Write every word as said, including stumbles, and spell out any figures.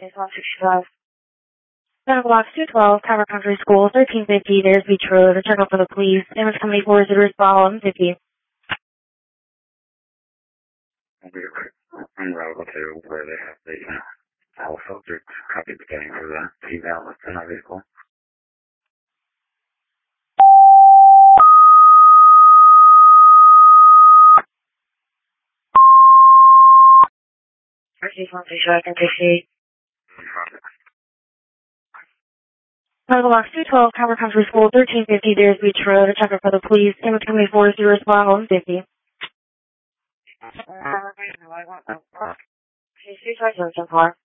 one sixty-five. Center Blocks two twelve, Tower Country School, thirteen fifty, there's Beach Road. Check out for the police. Damage company four zero, one fifty. I'm routed to where they have the uh, all subjects copy the getting for that email that's in our vehicle. one sixty-five, ten fifty. Center Blocks two twelve, Tower Country School, thirteen fifty, there's Beach Road. Check out for the police. Damage company four zero, one fifty. Okay, three five zero so far.